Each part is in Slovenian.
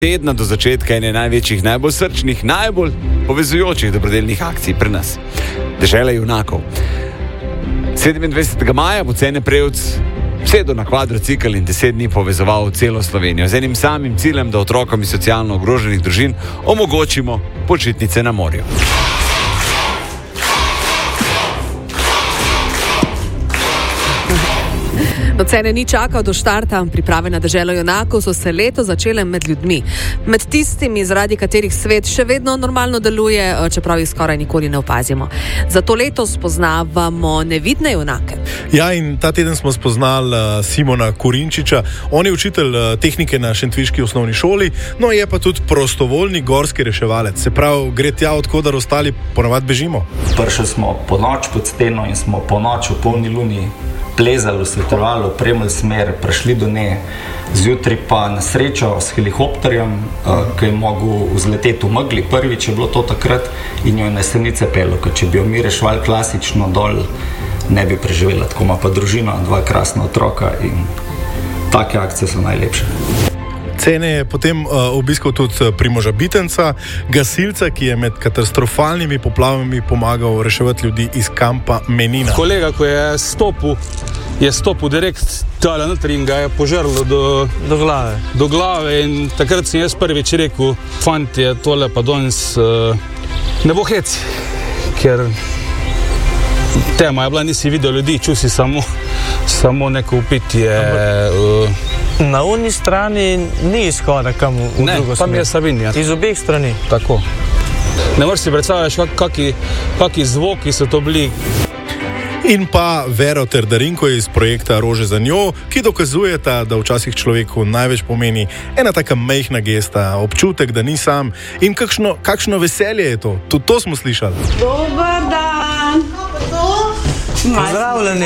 tedna do začetka ene največjih, najbolj srčnih, najbolj povezujočih dobrodelnih akcij pri nas. Dežela junakov. 27. maja bo Cene Prevc sedel na kvadrocikl in 10 dni povezoval celo Slovenijo z enim samim ciljem, da otrokom iz socialno ogroženih družin omogočimo počitnice na morju. No, Cene ni čakal do štarta. Priprave na Deželo junakov so se letos začele med ljudmi. Med tistimi, zaradi katerih svet še vedno normalno deluje, čeprav jih skoraj nikoli ne opazimo. Zato letos spoznavamo nevidne junake. Ja, in ta teden smo spoznali Simona Korinčiča. On je učitelj tehnike na šentviški osnovni šoli, no je pa tudi prostovoljni gorski reševalec. Se pravi, gre tja, odkudar ostali ponavadi bežimo. Prišli smo po noč pod steno in smo po noč v polni luni plezali, svetovali, opremili smer, prišli do nje, zjutraj pa na srečo s helikopterjem, ki je mogel vzleteti v megli. Prvič je bilo to takrat in jo je na Jesenice pelo, ker če bi jo mi reševali klasično dol, ne bi preživela. Tako ima pa družina, 2 krasna otroka in take akcije so najlepše. Cene je potem obiskal tudi Primoža Bitenca, gasilca, ki je med katastrofalnimi poplavami pomagal reševati ljudi iz kampa Menina. Kolega, ko je stopil direkt tale notri in ga je požrlo do glave in takrat sem jaz prvič rekel, fantje, tole pa danes ne bo hec, ker tema je bila, nisi videl ljudi, čutil si samo neko upitje. Na uni strani ni izhoda kam v drugo smer. Tam je Savinja. Iz obeh strani. Tako. Ne moreš si predstavljati, kaki zvoki so to bili. In pa Vero ter Darinko iz projekta Rože za njo, ki dokazujeta, da včasih človeku največ pomeni ena taka majhna gesta, občutek, da ni sam. In kakšno veselje je to. Tudi to smo slišali. Dobar dan. Pozdravljeni.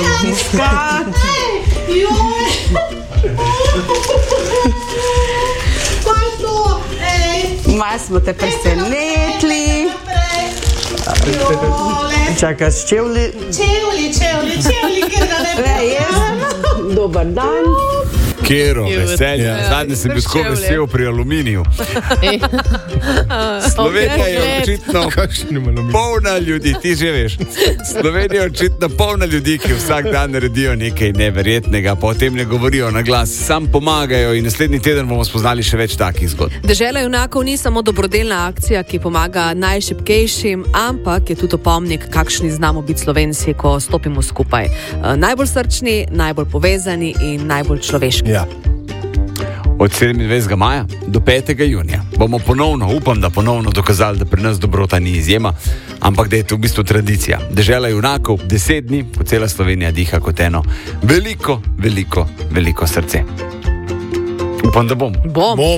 Malo smo te presenetili. Čakaš čevlji? Čevlji, ker ga ne prejem. Dobar dan. Kero, veselje. Zadnji sem bil tako vesel pri aluminiju. Slovenija je očitno polna ljudi, ti že veš. Slovenija je očitno polna ljudi, ki vsak dan naredijo nekaj neverjetnega, pa o tem ne govorijo na glas, sam pomagajo in naslednji teden bomo spoznali še več takih zgodb. Dežela junakov ni samo dobrodelna akcija, ki pomaga najšibkejšim, ampak je tudi opomnik, kakšni znamo biti Slovenci, ko stopimo skupaj. Najbolj srčni, najbolj povezani in najbolj človeški. Ja. Od 27. maja do 5. junija bomo upam, da ponovno dokazali, da pri nas dobrota ni izjema, ampak da je to v bistvu tradicija. Dežela junakov 10 dni, ko cela Slovenija diha kot eno veliko, veliko, veliko srce. Upam, da bomo.